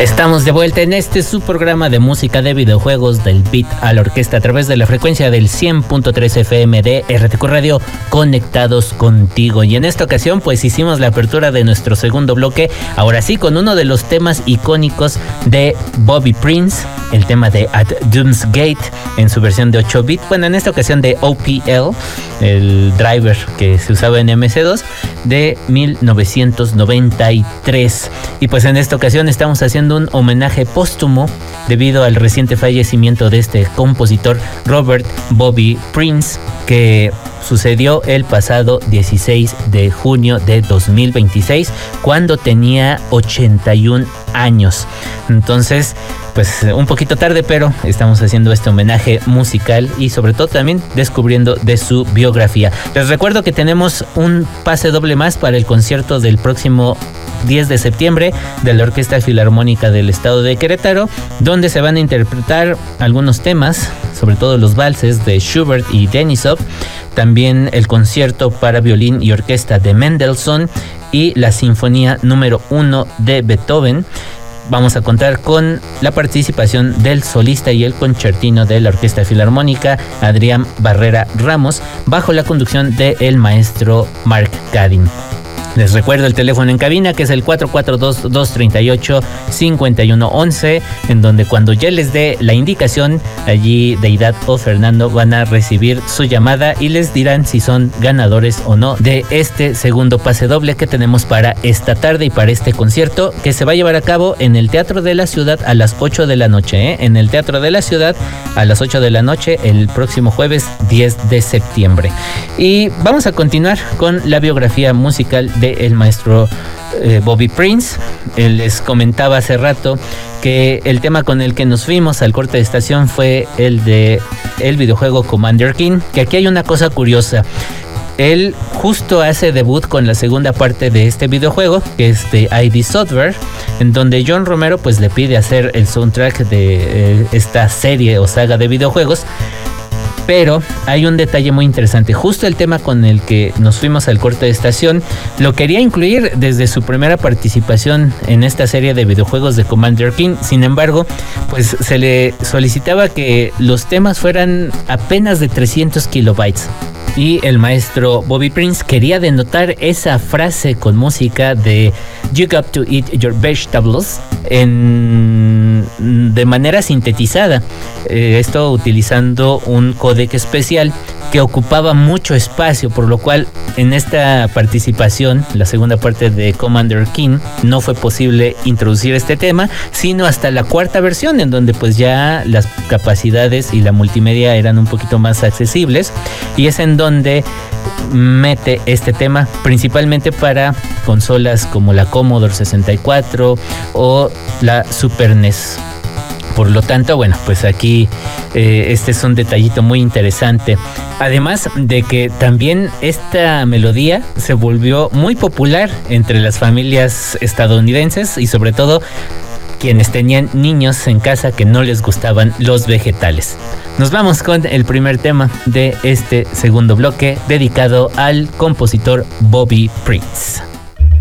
Estamos de vuelta en su programa de música de videojuegos del Beat a la Orquesta a través de la frecuencia del 100.3 FM de RTQ Radio, conectados contigo. Y en esta ocasión pues hicimos la apertura de nuestro segundo bloque, ahora sí con uno de los temas icónicos de Bobby Prince, el tema de At Doom's Gate en su versión de 8-bit, bueno, en esta ocasión de OPL, el driver que se usaba en MC2 de 1993. Y pues en esta ocasión estamos haciendo un homenaje póstumo debido al reciente fallecimiento de este compositor Robert Bobby Prince, que sucedió el pasado 16 de junio de 2026 cuando tenía 81 años. Entonces, pues un poquito tarde, pero estamos haciendo este homenaje musical y sobre todo también descubriendo de su biografía. Les recuerdo que tenemos un pase doble más para el concierto del próximo 10 de septiembre de la Orquesta Filarmónica del Estado de Querétaro, donde se van a interpretar algunos temas, sobre todo los valses de Schubert y Denisov, también el concierto para violín y orquesta de Mendelssohn y la Sinfonía número 1 de Beethoven. Vamos a contar con la participación del solista y el concertino de la Orquesta Filarmónica, Adrián Barrera Ramos, bajo la conducción del maestro Mark Cadin. Les recuerdo el teléfono en cabina, que es el 442-238-5111, en donde cuando ya les dé la indicación, allí Deidad o Fernando van a recibir su llamada y les dirán si son ganadores o no de este segundo pase doble que tenemos para esta tarde y para este concierto que se va a llevar a cabo en el Teatro de la Ciudad a las 8 de la noche, en el Teatro de la Ciudad a las 8 de la noche el próximo jueves 10 de septiembre. Y vamos a continuar con la biografía musical del maestro Bobby Prince. Les comentaba hace rato que el tema con el que nos fuimos al corte de estación fue el de el videojuego Commander King, que aquí hay una cosa curiosa. Él justo hace debut con la segunda parte de este videojuego, que es de ID Software, en donde John Romero pues le pide hacer el soundtrack de esta serie o saga de videojuegos. Pero hay un detalle muy interesante. Justo el tema con el que nos fuimos al corte de estación lo quería incluir desde su primera participación en esta serie de videojuegos de Commander King. Sin embargo, pues se le solicitaba que los temas fueran apenas de 300 kilobytes. Y el maestro Bobby Prince quería denotar esa frase con música de "You got to eat your vegetables" de manera sintetizada. Esto utilizando un códec especial que ocupaba mucho espacio, por lo cual en esta participación, la segunda parte de Commander King, no fue posible introducir este tema, sino hasta la cuarta versión, en donde pues ya las capacidades y la multimedia eran un poquito más accesibles, y es en donde mete este tema principalmente para consolas como la Commodore 64 o la Super NES. Por lo tanto, bueno, pues aquí este es un detallito muy interesante. Además de que también esta melodía se volvió muy popular entre las familias estadounidenses y sobre todo quienes tenían niños en casa que no les gustaban los vegetales. Nos vamos con el primer tema de este segundo bloque dedicado al compositor Bobby Prince.